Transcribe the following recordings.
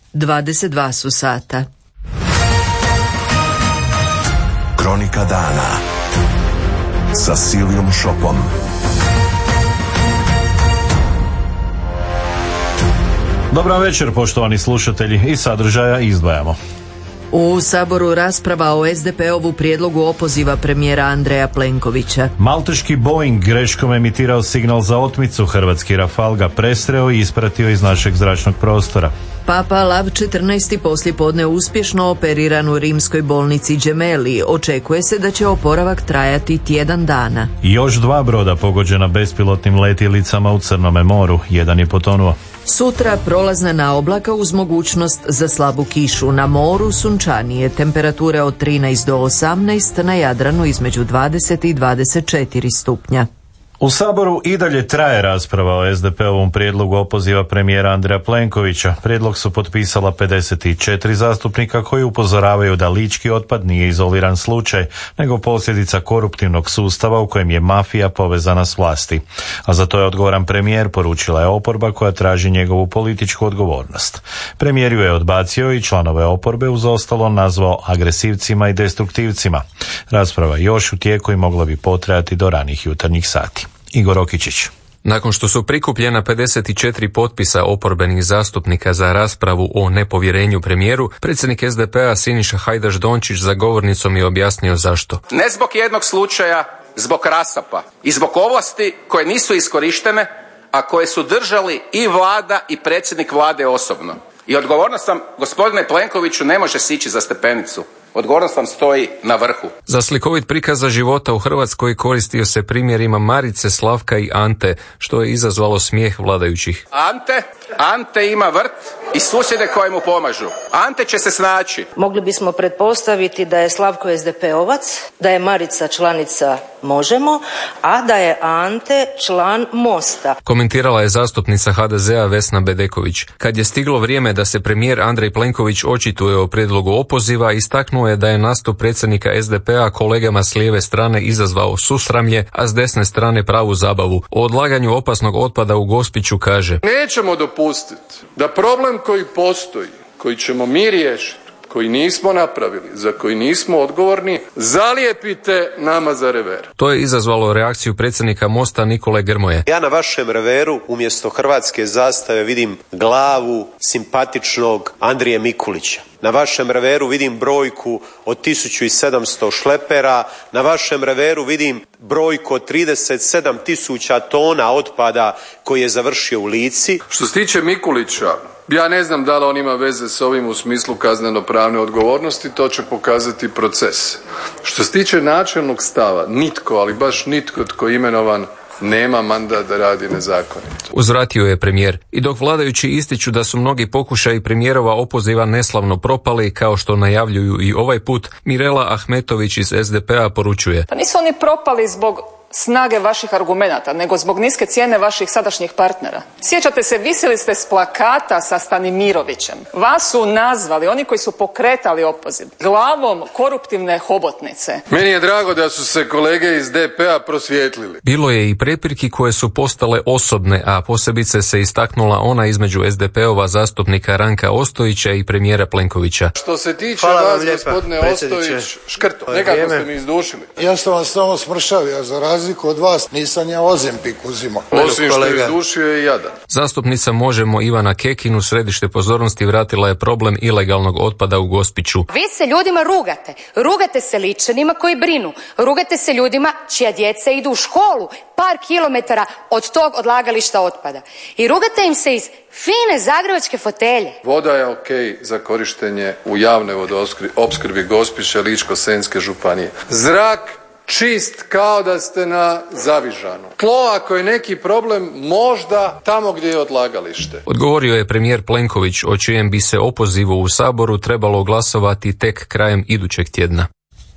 22 su sata. Kronika dana sa Silijom Šopom. Dobar večer, poštovani slušatelji, iz sadržaja izdvajamo. U Saboru rasprava o SDP-ovu prijedlogu opoziva premijera Andreja Plenkovića. Malteški Boeing greškom emitirao signal za otmicu, hrvatski Rafal ga presreo i ispratio iz našeg zračnog prostora. Papa Lav XIV. Poslijepodne uspješno operiran u rimskoj bolnici Gemelli. Očekuje se da će oporavak trajati tjedan dana. Još 2 broda pogođena bespilotnim letjelicama u Crnome moru, jedan je potonuo. Sutra prolazna oblaka uz mogućnost za slabu kišu. Na moru sunčanije, temperature od 13 do 18, na Jadranu između 20 i 24 stupnja. U Saboru i dalje traje rasprava o SDP-ovom prijedlogu opoziva premijera Andreja Plenkovića. Prijedlog su potpisala 54 zastupnika koji upozoravaju da lički otpad nije izoliran slučaj, nego posljedica koruptivnog sustava u kojem je mafija povezana s vlasti. A za to je odgovoran premijer, poručila je oporba koja traži njegovu političku odgovornost. Premijer ju je odbacio i članove oporbe uz ostalo nazvao agresivcima i destruktivcima. Rasprava je još u tijeku i mogla bi potrajati do ranih jutarnjih sati. Igor Okičić. Nakon što su prikupljena 54 potpisa oporbenih zastupnika za raspravu o nepovjerenju premijeru, predsjednik SDP-a Siniša Hajdaš Dončić za govornicom je objasnio zašto. Ne zbog jednog slučaja, zbog rasapa i zbog ovlasti koje nisu iskorištene, a koje su držali i vlada i predsjednik vlade osobno. I odgovornost vam, gospodine Plenkoviću, ne može sići za stepenicu. Odgovornost vam stoji na vrhu. Za slikovit prikaza života u Hrvatskoj koristio se primjerima Marice, Slavka i Ante, što je izazvalo smijeh vladajućih. Ante ima vrt i susjede koje mu pomažu. Ante će se snaći. Mogli bismo pretpostaviti da je Slavko SDP-ovac, da je Marica članica Možemo, a da je Ante član Mosta. Komentirala je zastupnica HDZ-a Vesna Bedeković. Kad je stiglo vrijeme da se premijer Andrej Plenković očituje o prijedlogu opoziva, istaknuo je da je nastup predsjednika SDP-a kolegama s lijeve strane izazvao susramlje, a s desne strane pravu zabavu. O odlaganju opasnog otpada u Gospiću kaže: nećemo dopustiti da problem koji postoji, koji ćemo mi riješiti, koji nismo napravili, za koji nismo odgovorni, zalijepite nama za rever. To je izazvalo reakciju predsjednika Mosta Nikole Grmoje. Ja na vašem reveru umjesto hrvatske zastave vidim glavu simpatičnog Andrije Mikulića. Na vašem reveru vidim brojku od 1700 šlepera, na vašem reveru vidim brojku od 37.000 tona otpada koji je završio u Lici. Što se tiče Mikulića, ja ne znam da li on ima veze s ovim u smislu kazneno-pravne odgovornosti, to će pokazati proces. Što se tiče načelnog stava, nitko, ali baš nitko tko je imenovan nema mandat da radi nezakonito. Uzvratio je premijer. I dok vladajući ističu da su mnogi pokušaji premijerova opoziva neslavno propali, kao što najavljuju i ovaj put, Mirela Ahmetović iz SDP-a poručuje: pa nisu oni propali zbog snage vaših argumenata, nego zbog niske cijene vaših sadašnjih partnera. Sjećate se, visili ste s plakata sa Stanimirovićem. Vas su nazvali, oni koji su pokretali opoziv, glavom koruptivne hobotnice. Meni je drago da su se kolege iz DP-a prosvijetlili. Bilo je i prepirki koje su postale osobne, a posebice se istaknula ona između SDP-ova zastupnika Ranka Ostojića i premijera Plenkovića. Što se tiče vas, gospodine Ostojić, škrto, nekako ste mi izdušili. Ja sam vas samo smršavio, za razliku od vas nisam ja Ozempik uzimao. Osim što je izdušio i jadan. Zastupnica Možemo Ivana Kekin u središte pozornosti vratila je problem ilegalnog otpada u Gospiću. Vi se ljudima rugate. Rugate se Ličanima koji brinu. Rugate se ljudima čija djeca idu u školu par kilometara od tog odlagališta otpada. I rugate im se iz fine zagrebačke fotelje. Voda je okej za korištenje u javnoj vodoopskrbi Gospića, Ličko-senjske županije. Zrak čist kao da ste na Zavižanu. Tlo, ako je neki problem, možda tamo gdje je odlagalište. Odgovorio je premijer Plenković, o čijem bi se opozivu u Saboru trebalo glasovati tek krajem idućeg tjedna.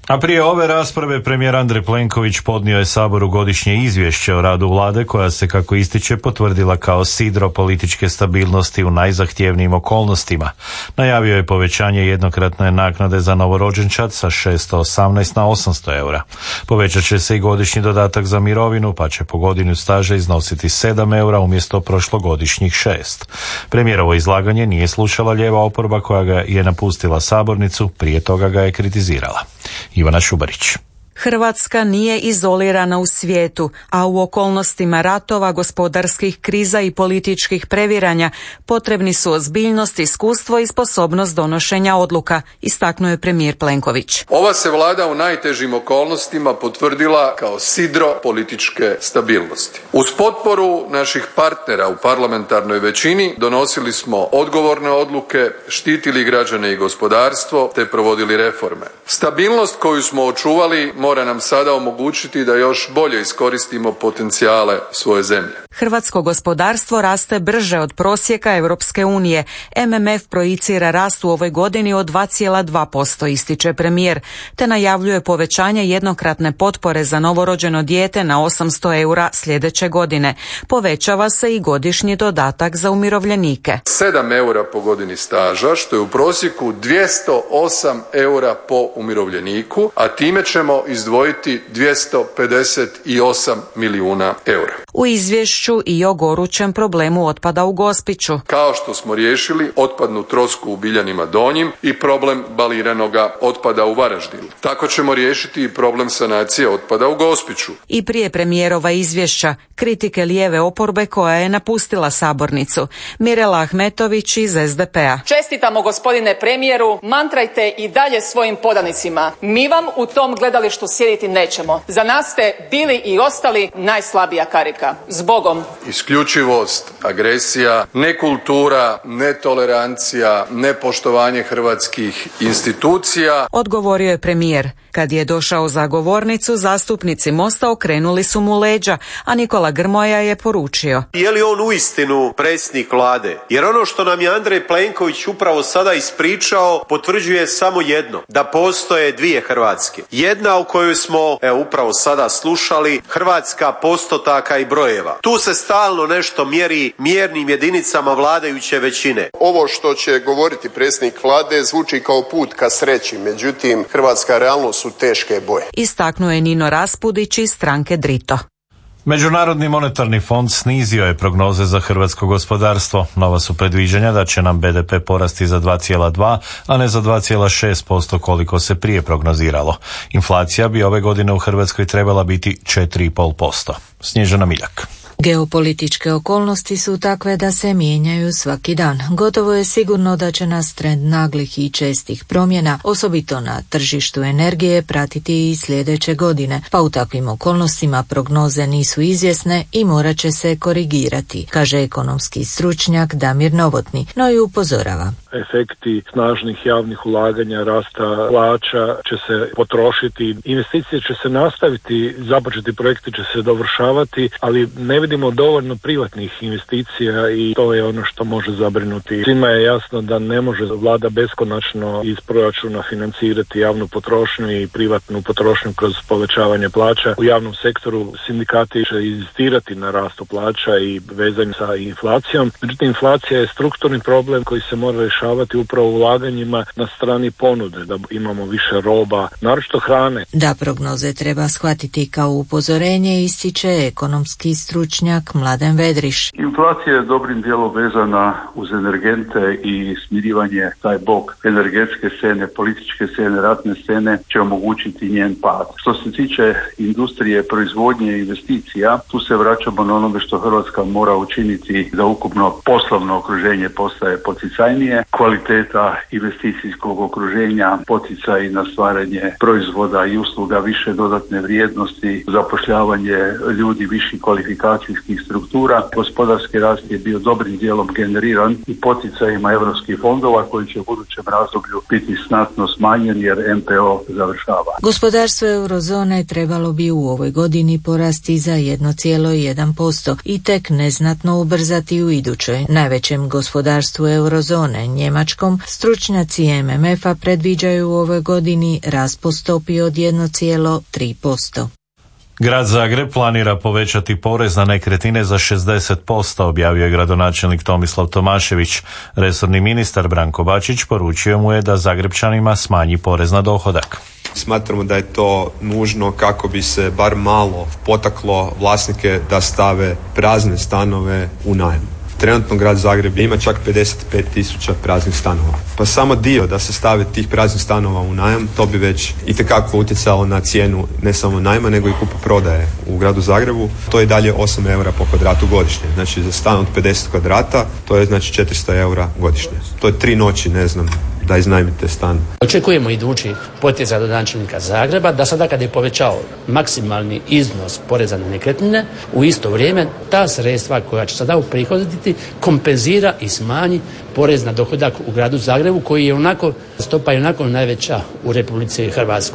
A prije ove rasprave premijer Andrej Plenković podnio je Saboru godišnje izvješće o radu vlade koja se, kako ističe, potvrdila kao sidro političke stabilnosti u najzahtjevnijim okolnostima. Najavio je povećanje jednokratne naknade za novorođenčad sa 618 na 800 eura. Povećat će se i godišnji dodatak za mirovinu, pa će po godinu staža iznositi 7 eura umjesto prošlogodišnjih 6. Premijerovo izlaganje nije slušala lijeva oporba koja ga je napustila sabornicu, prije toga ga je kritizirala. Ivana Šubarić. Hrvatska nije izolirana u svijetu, a u okolnostima ratova, gospodarskih kriza i političkih previranja potrebni su ozbiljnost, iskustvo i sposobnost donošenja odluka, istaknuo je premijer Plenković. Ova se vlada u najtežim okolnostima potvrdila kao sidro političke stabilnosti. Uz potporu naših partnera u parlamentarnoj većini donosili smo odgovorne odluke, štitili građane i gospodarstvo te provodili reforme. Stabilnost koju smo očuvali mora nam sada omogućiti da još bolje iskoristimo potencijale svoje zemlje. Hrvatsko gospodarstvo raste brže od prosjeka Europske unije. MMF projicira rast u ovoj godini od 2,2%, ističe premijer, te najavljuje povećanje jednokratne potpore za novorođeno dijete na 800 eura sljedeće godine. Povećava se i godišnji dodatak za umirovljenike. 7 eura po godini staža, što je u prosjeku 208 eura po umirovljeniku, a time ćemo izdvojiti 258 milijuna eura. U izvješću i o gorućem problemu otpada u Gospiću. Kao što smo riješili otpadnu trosku u Biljanima Donjim i problem baliranoga otpada u Varaždinu. Tako ćemo riješiti i problem sanacije otpada u Gospiću. I prije premijerova izvješća, kritike lijeve oporbe koja je napustila sabornicu. Mirela Ahmetović iz SDP-a. Čestitamo gospodine premijeru, mantrajte i dalje svojim podanicima. Mi vam u tom gledalištu sjediti nećemo. Za nas ste bili i ostali najslabija karika. Zbogom. Isključivost, agresija, nekultura, netolerancija, nepoštovanje hrvatskih institucija. Odgovorio je premijer. Kad je došao za govornicu, zastupnici Mosta okrenuli su mu leđa, a Nikola Grmoja je poručio. Je li on uistinu predsjednik vlade? Jer ono što nam je Andrej Plenković upravo sada ispričao potvrđuje samo jedno, da postoje dvije Hrvatske. Jedna u kojoj smo, upravo sada slušali, Hrvatska postotaka i brojeva. Tu se stalno nešto mjeri mjernim jedinicama vladajuće većine. Ovo što će govoriti predsjednik vlade zvuči kao put ka sreći, međutim hrvatska realnost su teške boje. Istaknuo je Nino Raspudić iz stranke Drito. Međunarodni monetarni fond snizio je prognoze za hrvatsko gospodarstvo. Nova su predviđanja da će nam BDP porasti za 2,2, a ne za 2,6% koliko se prije prognoziralo. Inflacija bi ove godine u Hrvatskoj trebala biti 4,5%. Snježana Miljak. Geopolitičke okolnosti su takve da se mijenjaju svaki dan. Gotovo je sigurno da će nas trend naglih i čestih promjena, osobito na tržištu energije, pratiti i sljedeće godine, pa u takvim okolnostima prognoze nisu izvjesne i morat će se korigirati, kaže ekonomski stručnjak Damir Novotni, no i upozorava. Efekti snažnih javnih ulaganja, rasta plaća će se potrošiti, investicije će se nastaviti, započeti projekti će se dovršavati, ali ne vidimo dovoljno privatnih investicija i to je ono što može zabrinuti. Svima je jasno da ne može vlada beskonačno iz proračuna financirati javnu potrošnju i privatnu potrošnju kroz povećavanje plaća. U javnom sektoru sindikati će inzistirati na rastu plaća i vezanju sa inflacijom. Međutim, inflacija je strukturni problem koji se mora rješavati upravo ulaganjima na strani ponude, da imamo više roba, naročito hrane. Da prognoze treba shvatiti kao upozorenje, ističe ekonomski stručnjak Mladen Vedriš. Inflacija je dobrim dijelom vezana uz energente i smirivanje taj bok energetske scene, političke scene, ratne scene će omogućiti njen pad. Što se tiče industrije, proizvodnje i investicija, tu se vraćamo na onome što Hrvatska mora učiniti da ukupno poslovno okruženje postaje poticajnije, kvaliteta investicijskog okruženja, poticaj na stvaranje proizvoda i usluga više dodatne vrijednosti, zapošljavanje ljudi viših kvalifikacija organizacijskih struktura. Gospodarski rast je bio dobrim dijelom generiran i poticajima europskih fondova koji će u budućem razdoblju biti znatno smanjen jer MPO završava. Gospodarstvo eurozone trebalo bi u ovoj godini porasti za 1,1% i tek neznatno ubrzati u idućoj. Najvećem gospodarstvu eurozone, njemačkom, stručnjaci MMF-a predviđaju u ovoj godini rast po stopi od 1,3%. Grad Zagreb planira povećati porez na nekretnine za 60%, objavio je gradonačelnik Tomislav Tomašević. Resorni ministar Branko Bačić poručio mu je da Zagrebčanima smanji porez na dohodak. Smatramo da je to nužno kako bi se bar malo potaklo vlasnike da stave prazne stanove u najam. Trenutno grad Zagreb ima čak 55.000 praznih stanova. Pa samo dio da se stave tih praznih stanova u najam, to bi već itekako utjecalo na cijenu ne samo najma nego i kupoprodaje u gradu Zagrebu. To je dalje 8 eura po kvadratu godišnje. Znači za stan od 50 kvadrata to je znači 400 eura godišnje. To je 3 noći, ne znam, da iznajmite stan. Očekujemo idući potez gradonačelnika Zagreba da sada kad je povećao maksimalni iznos poreza na nekretnine, u isto vrijeme ta sredstva koja će sada uprihoditi kompenzira i smanji porez na dohodak u gradu Zagrebu koji je onako, stopa je onako najveća u Republici Hrvatskoj.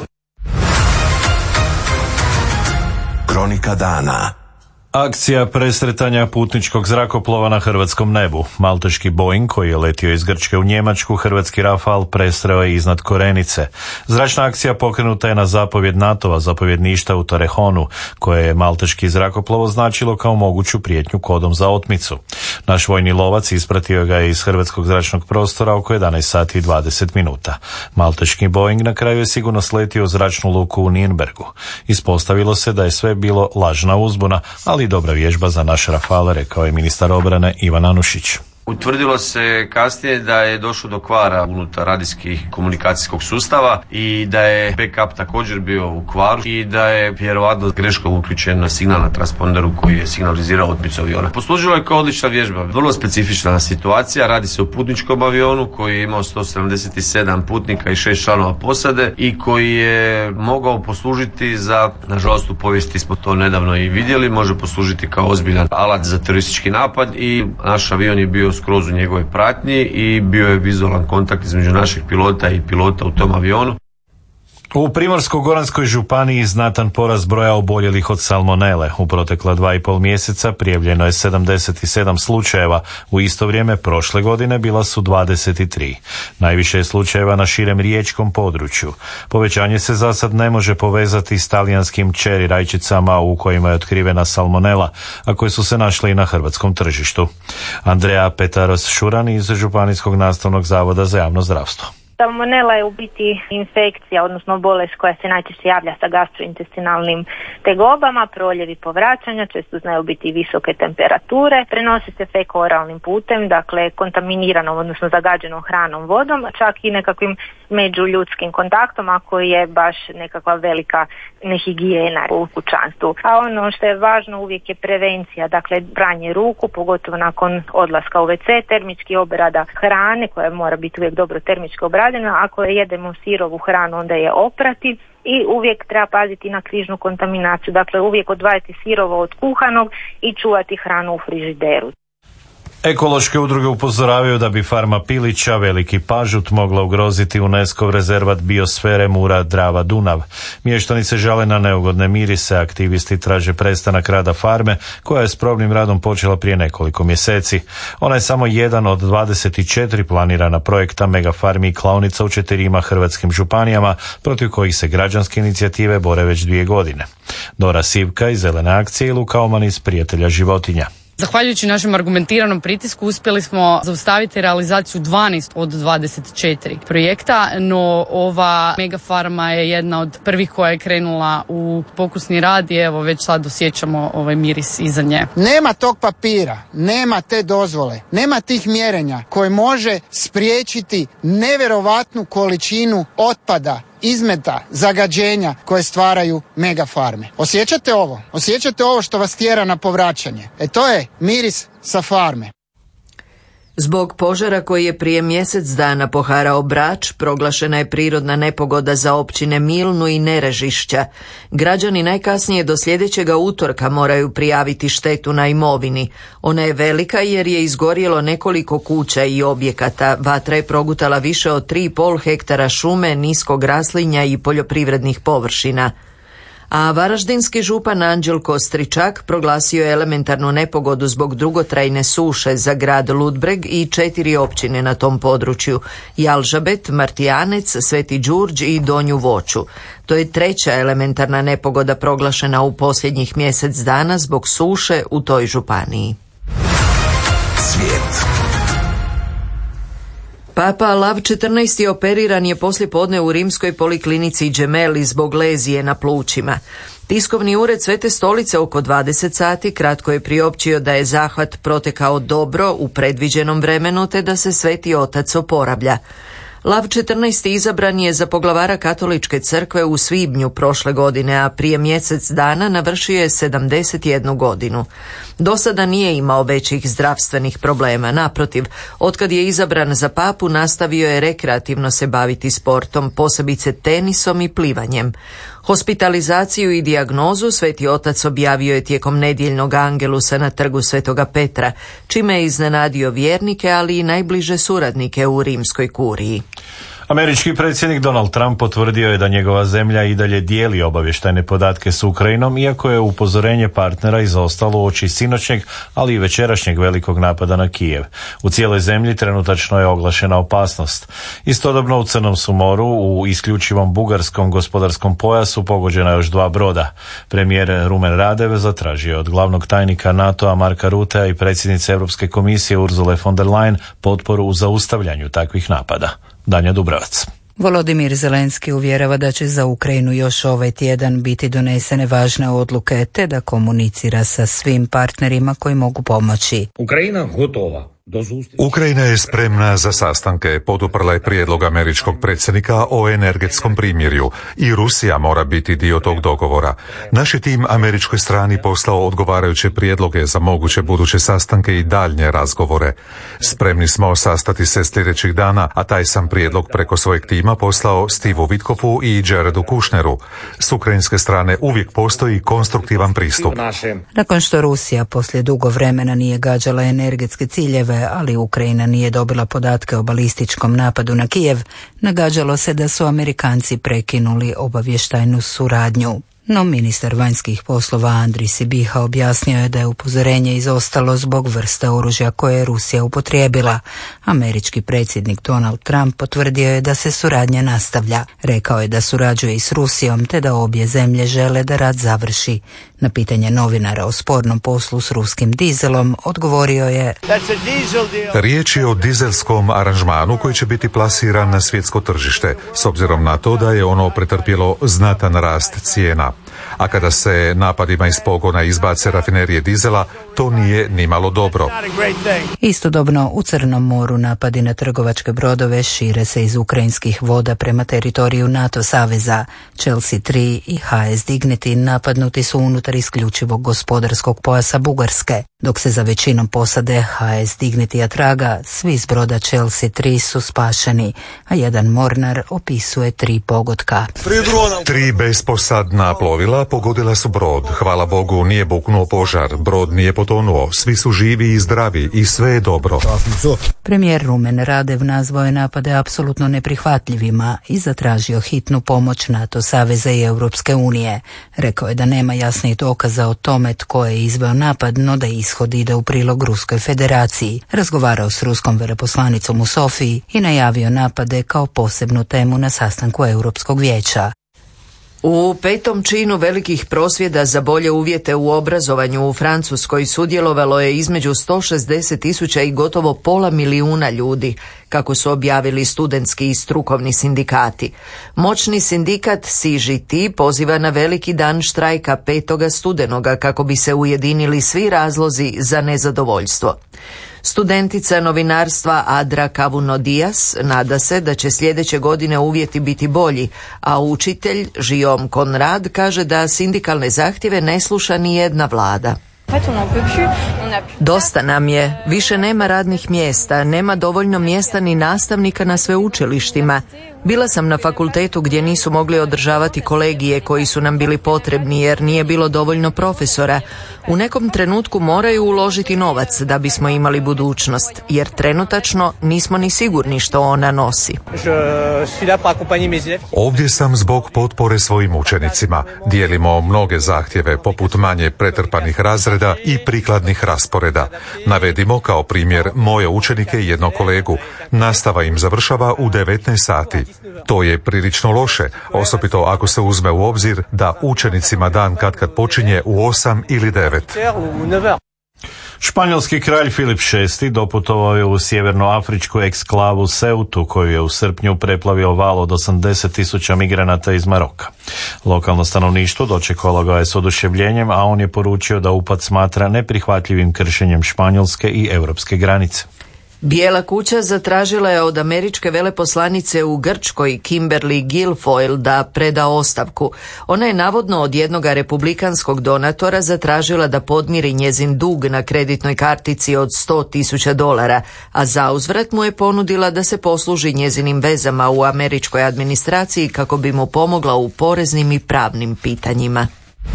Kronika dana. Akcija presretanja putničkog zrakoplova na hrvatskom nebu. Malteški Boeing koji je letio iz Grčke u Njemačku, hrvatski Rafal presreo je iznad Korenice. Zračna akcija pokrenuta je na zapovjed NATO-a zapovjedništva u Torrejonu, koje je malteški zrakoplov označilo kao moguću prijetnju kodom za otmicu. Naš vojni lovac ispratio ga je iz hrvatskog zračnog prostora oko 11 sati i 20 minuta. Malteški Boeing na kraju je sigurno sletio u zračnu luku u Nürnbergu. Ispostavilo se da je sve bilo lažna uzbuna, ali dobra vježba za naš Rafale, rekao je ministar obrane Ivan Anušić. Utvrdilo se kasnije da je došlo do kvara unutar radijskih komunikacijskog sustava i da je backup također bio u kvaru i da je vjerovatno greškom uključen na signal na transponderu koji je signalizirao otmicu aviona. Poslužilo je kao odlična vježba, vrlo specifična situacija, radi se o putničkom avionu koji je imao 177 putnika i 6 članova posade i koji je mogao poslužiti za, nažalost u povijesti smo to nedavno i vidjeli, može poslužiti kao ozbiljan alat za teroristički napad i naš avion je bio skroz u njegovoj pratnji i bio je vizualan kontakt između naših pilota i pilota u tom avionu. U Primorsko-goranskoj županiji znatan porast broja oboljelih od salmonele. U protekla 2,5 mjeseca prijavljeno je 77 slučajeva. U isto vrijeme prošle godine bila su 23. Najviše je slučajeva na širem riječkom području. Povećanje se za sad ne može povezati s talijanskim čeri rajčicama u kojima je otkrivena salmonela, a koje su se našle i na hrvatskom tržištu. Andrea Petaros-Šuran iz Županijskog nastavnog zavoda za javno zdravstvo. Salmonela je u biti infekcija, odnosno bolest koja se najčešće javlja sa gastrointestinalnim tegobama, proljevi povraćanja, često znaju biti visoke temperature, prenosi se feko-oralnim putem, dakle kontaminiranom, odnosno zagađenom hranom, vodom, čak i nekakvim međuljudskim kontaktom ako je baš nekakva velika nehigijena u kućanstvu. A ono što je važno uvijek je prevencija, dakle pranje ruku, pogotovo nakon odlaska u WC, termički obrada hrane koja mora biti uvijek dobro termički obradena. Ako jedemo sirovu hranu onda je oprati i uvijek treba paziti na križnu kontaminaciju, dakle uvijek odvajati sirovo od kuhanog i čuvati hranu u frižideru. Ekološke udruge upozoravaju da bi farma pilića Veliki Pažut mogla ugroziti UNESCO rezervat biosfere Mura-Drava-Dunav. Mještani se žale na neugodne mirise, aktivisti traže prestanak rada farme koja je s probnim radom počela prije nekoliko mjeseci. Ona je samo jedan od 24 planirana projekta megafarmi i klaonica u 4 hrvatskim županijama protiv kojih se građanske inicijative bore već 2 godine. Dora Sivka iz Zelene akcije i Luka Oman iz Prijatelja životinja. Zahvaljujući našem argumentiranom pritisku uspjeli smo zaustaviti realizaciju 12 od 24 projekta, no ova megafarma je jedna od prvih koja je krenula u pokusni rad i evo već sad osjećamo ovaj miris iza nje. Nema tog papira, nema te dozvole, nema tih mjerenja koje može spriječiti nevjerovatnu količinu otpada, izmeta, zagađenja koje stvaraju megafarme. Osjećate ovo? Osjećate ovo što vas tjera na povraćanje? To je miris sa farme. Zbog požara koji je prije mjesec dana poharao Brač, proglašena je prirodna nepogoda za općine Milnu i Nerežišća. Građani najkasnije do sljedećega utorka moraju prijaviti štetu na imovini. Ona je velika jer je izgorjelo nekoliko kuća i objekata. Vatra je progutala više od 3,5 hektara šume, niskog raslinja i poljoprivrednih površina. A varaždinski župan Anđelko Stričak proglasio je elementarnu nepogodu zbog dugotrajne suše za grad Ludbreg i 4 općine na tom području: Jalžabet, Martijanec, Sveti Đurđ i Donju Voću. To je 3. elementarna nepogoda proglašena u posljednjih mjesec dana zbog suše u toj županiji. Svijet. Papa Lav XIV. Operiran je poslijepodne u rimskoj poliklinici Gemelli zbog lezije na plućima. Tiskovni ured Svete stolice oko 20 sati kratko je priopćio da je zahvat protekao dobro u predviđenom vremenu te da se Sveti otac oporavlja. Lav XIV. Izabran je za poglavara Katoličke crkve u svibnju prošle godine, a prije mjesec dana navršio je 71 godinu. Do sada nije imao većih zdravstvenih problema. Naprotiv, otkad je izabran za papu, nastavio je rekreativno se baviti sportom, posebice tenisom i plivanjem. Hospitalizaciju i dijagnozu Sveti otac objavio je tijekom nedjeljnog angelusa na trgu Svetoga Petra, čime je iznenadio vjernike, ali i najbliže suradnike u rimskoj kuriji. Američki predsjednik Donald Trump potvrdio je da njegova zemlja i dalje dijeli obavještajne podatke s Ukrajinom, iako je upozorenje partnera izostalo uoči sinoćnjeg, ali i večerašnjeg velikog napada na Kijev. U cijeloj zemlji trenutačno je oglašena opasnost. Istodobno u Crnom su moru, u isključivom bugarskom gospodarskom pojasu, pogođena još 2 broda. Premijer Rumen Radev zatražio je od glavnog tajnika NATO-a Marka Rutea i predsjednice Europske komisije Ursule von der Leyen potporu u zaustavljanju takvih napada. Danja Dubravac. Volodimir Zelenski uvjerava da će za Ukrajinu još ovaj tjedan biti donesene važne odluke te da komunicira sa svim partnerima koji mogu pomoći. Ukrajina gotova. Ukrajina je spremna za sastanke, poduprla je prijedlog američkog predsjednika o energetskom primirju i Rusija mora biti dio tog dogovora. Naš je tim američkoj strani poslao odgovarajuće prijedloge za moguće buduće sastanke i daljnje razgovore. Spremni smo sastati se sljedećih dana, a taj sam prijedlog preko svojeg tima poslao Steveu Witkofu i Jaredu Kushneru. S ukrajinske strane uvijek postoji konstruktivan pristup. Nakon što Rusija poslije dugo vremena nije gađala energetske ciljeve, ali Ukrajina nije dobila podatke o balističkom napadu na Kijev, nagađalo se da su Amerikanci prekinuli obavještajnu suradnju. No ministar vanjskih poslova Andrij Sibiha objasnio je da je upozorenje izostalo zbog vrste oružja koje je Rusija upotrijebila. Američki predsjednik Donald Trump potvrdio je da se suradnja nastavlja. Rekao je da surađuje i s Rusijom te da obje zemlje žele da rat završi. Na pitanje novinara o spornom poslu s ruskim dizelom odgovorio je: riječ je o dizelskom aranžmanu koji će biti plasiran na svjetsko tržište, s obzirom na to da je ono pretrpjelo znatan rast cijena. A kada se napadima iz pogona izbace rafinerije dizela, to nije nimalo dobro. Istodobno u Crnom moru napadi na trgovačke brodove šire se iz ukrajinskih voda prema teritoriju NATO saveza. Chelsea 3 i HS Dignity napadnuti su unutar isključivog gospodarskog pojasa Bugarske. Dok se za većinom posade HS Dignitya traga, svi s broda Chelsea 3 su spašeni, a jedan mornar opisuje 3 pogotka. 3 besposadna plovila pogodila su brod. Hvala Bogu, nije buknuo požar, brod nije potonuo, svi su živi i zdravi i sve je dobro. Premijer Rumen Radev nazvao je napade apsolutno neprihvatljivima i zatražio hitnu pomoć NATO saveza i Europske unije. Rekao je da nema jasnih dokaza o tome tko je izveo napad, no da ishod ide u prilog Ruskoj federaciji. Razgovarao s ruskom veleposlanicom u Sofiji i najavio napade kao posebnu temu na sastanku Europskog vijeća. U 5. činu velikih prosvjeda za bolje uvjete u obrazovanju u Francuskoj sudjelovalo je između 160.000 i gotovo 500.000 ljudi, kako su objavili studentski i strukovni sindikati. Moćni sindikat CGT poziva na veliki dan štrajka 5. studenoga kako bi se ujedinili svi razlozi za nezadovoljstvo. Studentica novinarstva Adra Cavuno Dias nada se da će sljedeće godine uvjeti biti bolji, a učitelj Guillaume Conrad kaže da sindikalne zahtjeve ne sluša ni jedna vlada. Dosta nam je, više nema radnih mjesta, nema dovoljno mjesta ni nastavnika na sveučilištima. Bila sam na fakultetu gdje nisu mogli održavati kolegije koji su nam bili potrebni jer nije bilo dovoljno profesora. U nekom trenutku moraju uložiti novac da bismo imali budućnost, jer trenutačno nismo ni sigurni što ona nosi. Ovdje sam zbog potpore svojim učenicima. Dijelimo mnoge zahtjeve poput manje pretrpanih razreda i prikladnih rasporeda. Navedimo kao primjer moje učenike i jednog kolegu. Nastava im završava u 19 sati. To je prilično loše, osobito ako se uzme u obzir da učenicima dan kad počinje u 8 ili 9. Španjolski kralj Filip VI doputovao je u sjevernoafričku eksklavu Ceutu, koju je u srpnju preplavio val od 80.000 migranata iz Maroka. Lokalno stanovništvo dočekalo ga je s oduševljenjem, a on je poručio da upad smatra neprihvatljivim kršenjem španjolske i europske granice. Bijela kuća zatražila je od američke veleposlanice u Grčkoj Kimberly Guilfoyle da preda ostavku. Ona je navodno od jednog republikanskog donatora zatražila da podmiri njezin dug na kreditnoj kartici od $100,000, a zauzvrat mu je ponudila da se posluži njezinim vezama u američkoj administraciji kako bi mu pomogla u poreznim i pravnim pitanjima.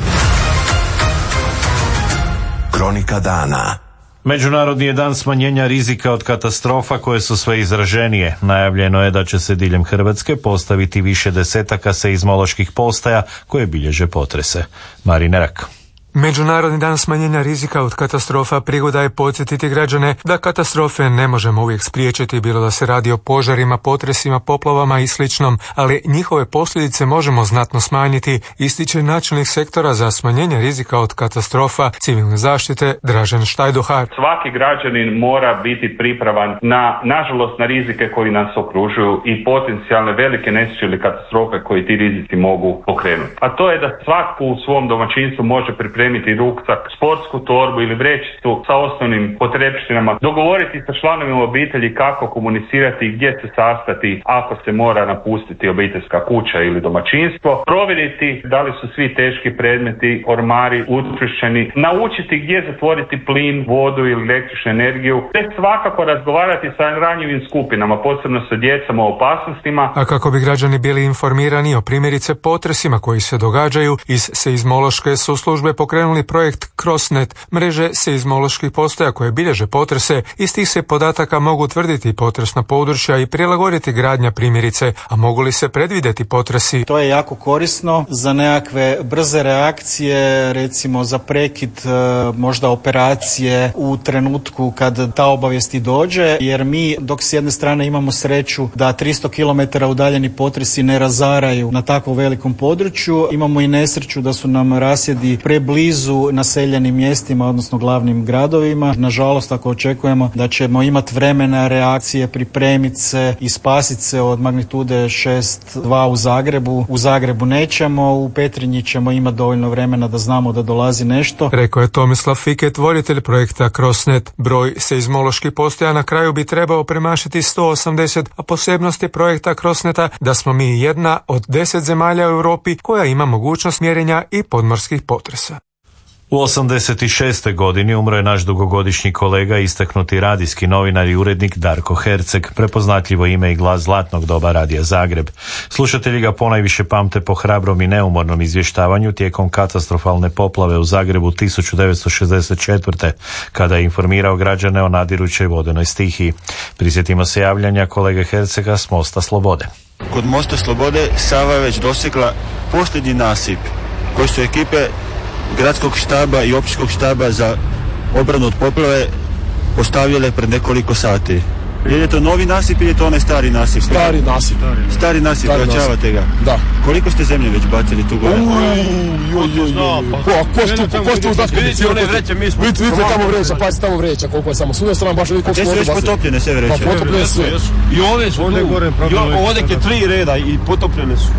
Kronika dana. Međunarodni je dan smanjenja rizika od katastrofa koje su sve izraženije. Najavljeno je da će se diljem Hrvatske postaviti više desetaka seizmoloških postaja koje bilježe potrese. Marina Rak. Međunarodni dan smanjenja rizika od katastrofa prigoda je podsjetiti građane da katastrofe ne možemo uvijek spriječiti, bilo da se radi o požarima, potresima, poplavama i sličnom, ali njihove posljedice možemo znatno smanjiti, ističe načelnik sektora za smanjenje rizika od katastrofa civilne zaštite Dražen Štajdohar. Svaki građanin mora biti pripravan nažalost na rizike koji nas okružuju i potencijalne velike nesreće ili katastrofe koji ti rizici mogu pokrenuti. A to je da svako u svom domaćinstvu može pripremiti ruksak, sportsku torbu ili vrećicu sa osnovnim potrepštinama, dogovoriti sa članovima obitelji kako komunicirati i gdje se sastati ako se mora napustiti obiteljska kuća ili domaćinstvo, provjeriti da li su svi teški predmeti, ormari učvršćeni, naučiti gdje zatvoriti plin, vodu ili električnu energiju, te svakako razgovarati sa ranjivim skupinama, posebno sa djecom o opasnostima. A kako bi građani bili informirani o primjerice potresima koji se događaju, iz seizmološke su službe pokrenuli projekt Crossnet, mreže seizmoloških postaja koje bilježe potrese. Iz tih se podataka mogu utvrditi potresna područja i prilagoditi gradnja primjerice, a mogu li se predvidjeti potresi? To je jako korisno za nekakve brze reakcije, recimo za prekid možda operacije u trenutku kad ta obavijest dođe, jer mi dok s jedne strane imamo sreću da 300 km udaljeni potresi ne razaraju na tako velikom području, imamo i nesreću da su nam rasjedi preblizu naseljenim mjestima, odnosno glavnim gradovima. Nažalost, ako očekujemo da ćemo imati vremena reakcije, pripremiti se i spasiti se od magnitude 6.2 u Zagrebu nećemo, u Petrinji ćemo imati dovoljno vremena da znamo da dolazi nešto. Rekao je Tomislav Fiket, voditelj projekta Crossnet. Broj seizmoloških postaja na kraju bi trebao premašiti 180, a posebnost je projekta Crossneta da smo mi jedna od 10 zemalja u Europi koja ima mogućnost mjerenja i podmorskih potresa. U 86. godini umro je naš dugogodišnji kolega, istaknuti radijski novinar i urednik Darko Herceg, prepoznatljivo ime i glas zlatnog doba Radija Zagreb. Slušatelji ga ponajviše pamte po hrabrom i neumornom izvještavanju tijekom katastrofalne poplave u Zagrebu 1964. kada je informirao građane o nadirućoj vodenoj stihiji. Prisjetimo se javljanja kolege Hercega s Mosta Slobode. Kod Mosta Slobode Sava je već dosegla posljednji nasip koji su ekipe gradskog štaba i općinskog štaba za obranu od poplave postavljale pred nekoliko sati. Je li to novi nasip ili je to onaj stari nasip? Stari nasip, vraćavate ga? Da. Koliko ste zemlje već bacili tu gore? Vidite one vreće, mi smo... Vidite tamo vreća, pazi tamo vreća, koliko je samo. S udne strane baš vidi koliko smo ovdje bacili. Gdje su već potopljene sve vreće? Pa potopljene sve. I ove su tu. Ovdje je 3 reda i potopljene su.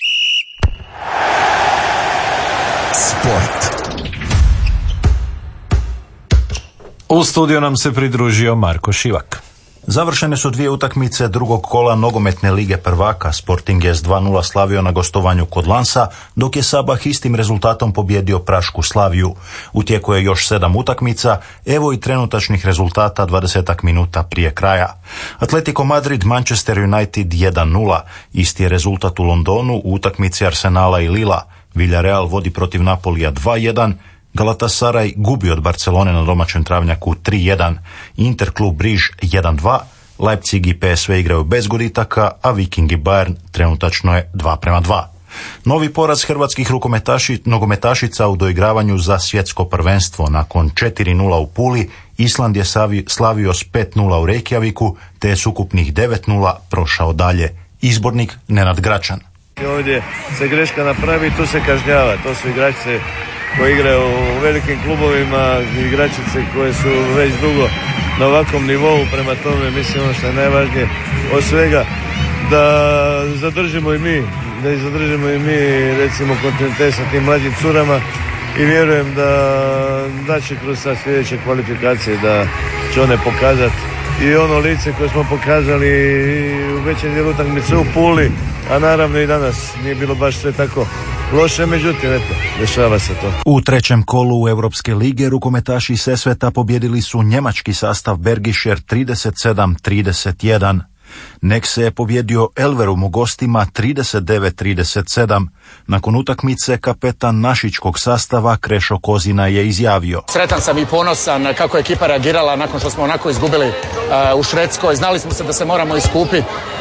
Sport. U studiju nam se pridružio Marko Šivak. Završene su dvije utakmice drugog kola nogometne lige prvaka. Sporting je s 2:0 slavio na gostovanju kod Lansa, dok je Sabah istim rezultatom pobjedio Prašku Slaviju. U tijeku je još 7 utakmica, evo i trenutačnih rezultata 20 minuta prije kraja. Atletico Madrid, Manchester United 1:0, isti je rezultat u Londonu u utakmici Arsenala i Lila. Villarreal vodi protiv Napolija 2:1, Galatasaray gubi od Barcelone na domaćem travnjaku 3:1, Inter klub Briž 1:2, Leipzig i PSV igraju bez gubitaka, a Viking i Bayern trenutačno je 2:2. Novi poraz hrvatskih nogometašica u doigravanju za svjetsko prvenstvo. Nakon 4:0 u Puli, Island je slavio s 5:0 u Reykjaviku, te je s ukupnih 9:0 prošao dalje. Izbornik Nenad Gračan. Ovdje se greška napravi, tu se kažnjava. To su igračice koji igraju u velikim klubovima, igračice koje su već dugo na ovakvom nivou, prema tome mislim ono što je najvažnije od svega da zadržimo i mi recimo kontinuitet sa tim mlađim curama i vjerujem da će kroz sad sljedeće kvalifikacije da će one pokazati i ono lice koje smo pokazali u većem dijelu utakmice u Puli, a naravno i danas nije bilo baš sve tako loše, međutim, eto, dešava se to. U trećem kolu Europske lige rukometaši Sesveta pobjedili su njemački sastav Bergischer 37-31. Nexe je pobjedio Elverum u gostima 39-37. Nakon utakmice kapetan našičkog sastava Krešo Kozina je izjavio: Sretan sam i ponosan kako je ekipa reagirala nakon što smo onako izgubili u Švedskoj. Znali smo se da se moramo iskupiti.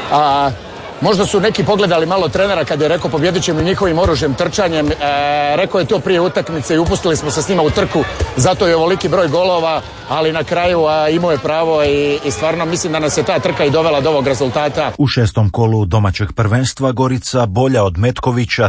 Možda su neki pogledali malo trenera kad je rekao pobjedit ćemo njihovim oružjem, trčanjem. Rekao je to prije utakmice i upustili smo se s njima u trku, zato je ovoliki broj golova, ali na kraju imao je pravo i stvarno mislim da nas je ta trka i dovela do ovog rezultata. U šestom kolu domaćeg prvenstva Gorica bolja od Metkovića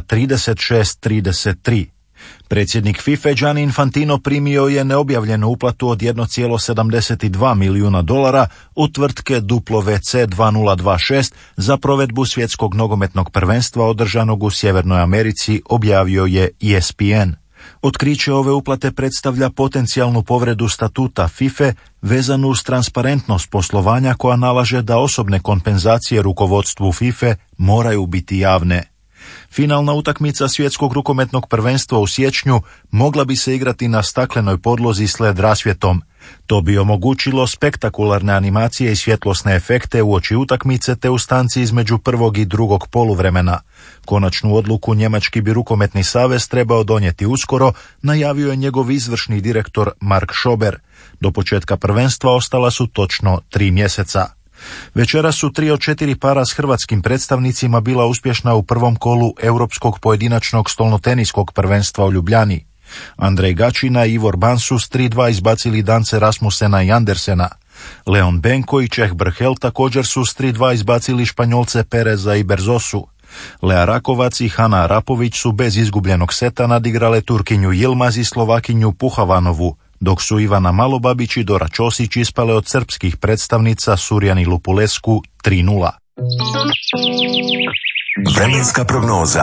36-33. Predsjednik FIFA Gianni Infantino primio je neobjavljenu uplatu od $1,72 milijuna od tvrtke WC 2026 za provedbu svjetskog nogometnog prvenstva održanog u Sjevernoj Americi, objavio je ESPN. Otkriće ove uplate predstavlja potencijalnu povredu statuta FIFA vezanu uz transparentnost poslovanja koja nalaže da osobne kompenzacije rukovodstvu FIFA moraju biti javne. Finalna utakmica svjetskog rukometnog prvenstva u siječnju mogla bi se igrati na staklenoj podlozi s led rasvjetom. To bi omogućilo spektakularne animacije i svjetlosne efekte uoči utakmice te u stanci između prvog i drugog poluvremena. Konačnu odluku njemački bi rukometni savez trebao donijeti uskoro, najavio je njegov izvršni direktor Mark Schober. Do početka prvenstva ostala su točno 3 mjeseca. Večera su 3 od 4 para s hrvatskim predstavnicima bila uspješna u prvom kolu Europskog pojedinačnog stolnoteniskog prvenstva u Ljubljani. Andrej Gačina i Ivor Ban su s 3:2 izbacili Dance Rasmusena i Andersena. Leon Benko i Čeh Brhel također su s 3:2 izbacili Španjolce Pereza i Berzosu. Lea Rakovac i Hana Arapović su bez izgubljenog seta nadigrale Turkinju Yilmaz i Slovakinju Puhavanovu, dok su Ivana Malobabić i Dora Ćosić ispale od srpskih predstavnica Surjani Lupulesku 3:0. Vremenska prognoza.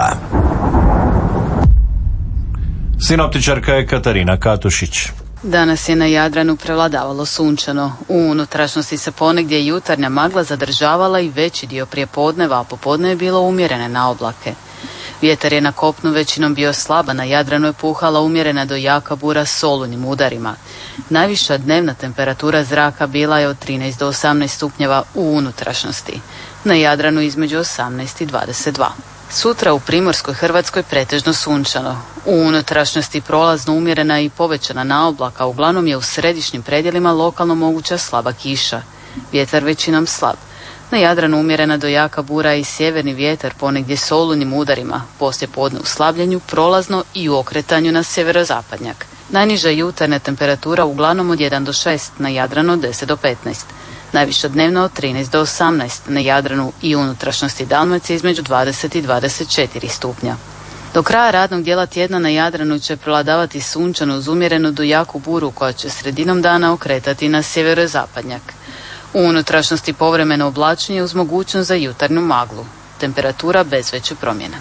Sinoptičarka je Katarina Katušić. Danas je na Jadranu prevladavalo sunčano. U unutrašnjosti se ponegdje jutarnja magla zadržavala i veći dio prijepodneva, a popodne je bilo umjerene na oblake. Vjetar je na kopnu većinom bio slaba, na Jadranu je puhala umjerena do jaka bura s olujnim udarima. Najviša dnevna temperatura zraka bila je od 13 do 18 stupnjeva u unutrašnjosti. Na Jadranu između 18 i 22. Sutra u primorskoj Hrvatskoj pretežno sunčano. U unutrašnjosti prolazno umjerena i povećana naoblaka, uglavnom je u središnjim predjelima lokalno moguća slaba kiša. Vjetar većinom slab. Na Jadranu umjerena do jaka bura i sjeverni vjetar ponegdje s olujnim udarima, poslije podne u slabljenju, prolazno i u okretanju na sjeverozapadnjak. Najniža jutarnja temperatura uglavnom od 1 do 6, na Jadranu 10 do 15. Najviša dnevna od 13 do 18, na Jadranu i unutrašnjosti Dalmacije između 20 i 24 stupnja. Do kraja radnog dijela tjedna na Jadranu će prevladavati sunčano uz umjerenu do jaku buru koja će sredinom dana okretati na sjeverozapadnjak. U unutrašnjosti povremeno oblačenje uz mogućnost za jutarnju maglu. Temperatura bez veće promjene.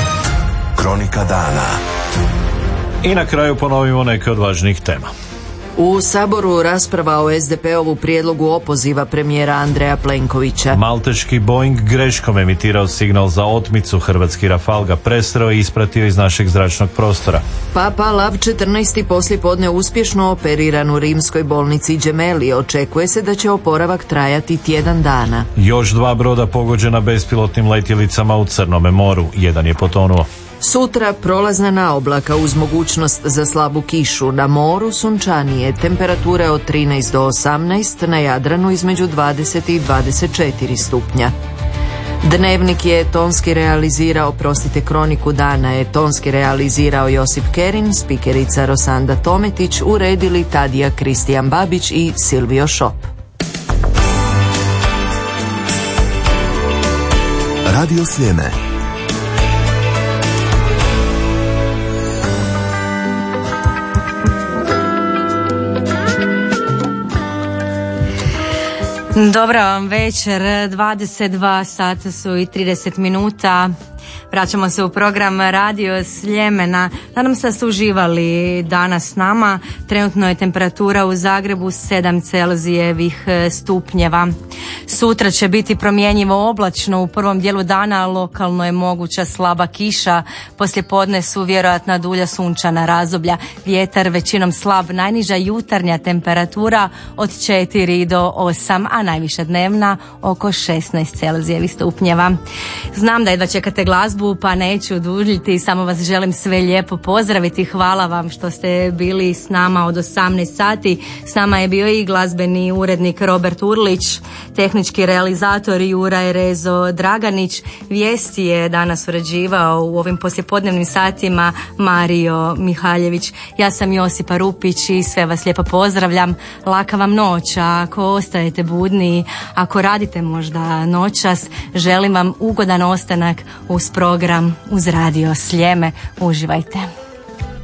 Kronika dana. I na kraju ponovimo neke od važnijih tema. U Saboru rasprava o SDP-ovu prijedlogu opoziva premijera Andreja Plenkovića. Malteški Boeing greškom emitirao signal za otmicu. Hrvatski Rafal ga prestreo i ispratio iz našeg zračnog prostora. Papa Lav 14. poslijepodne uspješno operiran u rimskoj bolnici Gemelli. Očekuje se da će oporavak trajati tjedan dana. Još 2 broda pogođena bespilotnim letjelicama u Crnome moru. Jedan je potonuo. Sutra prolazna naoblaka uz mogućnost za slabu kišu. Na moru sunčanije, temperature od 13 do 18, na Jadranu između 20 i 24 stupnja. Dnevnik je kroniku dana je tonski realizirao Josip Kerin, spikerica Rosanda Tometić, uredili Tadija Kristijan Babić i Silvio Šop. Radio Sljeme. Dobro vam večer, 22 sata su i 30 minuta. Vraćamo se u program Radio Sljemena. Nadam se da ste uživali danas s nama. Trenutno je temperatura u Zagrebu 7 Celzijevih stupnjeva. Sutra će biti promjenjivo oblačno u prvom dijelu dana, lokalno je moguća slaba kiša. Poslijepodne su vjerojatna dulja sunčana razdoblja. Vjetar većinom slab, najniža jutarnja temperatura od 4 do 8, a najviša dnevna oko 16 Celzijevih stupnjeva. Znam da jedva čekate glazbu, pa neću dužiti, samo vas želim sve lijepo pozdraviti. Hvala vam što ste bili s nama od 18 sati. S nama je bio i glazbeni urednik Robert Urlić, tehnički realizator Juraj Rezo Draganić. Vijesti je danas uređivao u ovim poslijepodnevnim satima Mario Mihaljević. Ja sam Josipa Rupić i sve vas lijepo pozdravljam. Laka vam noć, a ako ostajete budni, ako radite možda noćas, želim vam ugodan ostanak uz program uz Radio Sljeme. Uživajte.